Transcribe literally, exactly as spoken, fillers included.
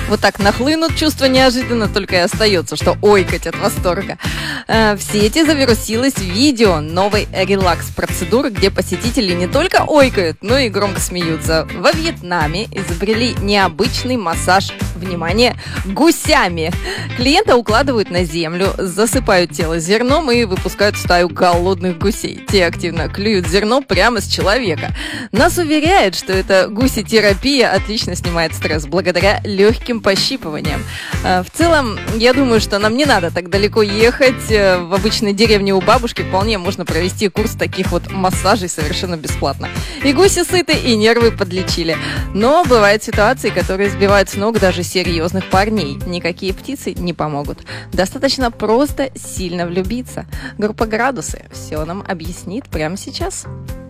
Вот так нахлынут чувства неожиданно, только и остается, что ойкать от восторга. В сети завирусилось видео новой релакс-процедуры, где посетители не только ойкают, но и громко смеются. Во Вьетнаме изобрели необычный массаж, внимание, гусями. Клиента укладывают на землю, засыпают тело зерном и выпускают стаю голодных гусей. Те активно клюют зерно прямо с человека. Нас уверяют, что эта гусетерапия отлично снимает стресс благодаря легким пощипываниям. В целом, я думаю, что нам не надо так далеко ехать. В обычной деревне у бабушки вполне можно провести курс таких вот массажей совершенно бесплатно. И гуси сыты, и нервы подлечили. Но бывают ситуации, которые сбивают с ног даже серьезных парней. Никакие птицы не помогут. Достаточно просто сильно влюбиться. Группа «Градусы» все нам объяснит прямо сейчас.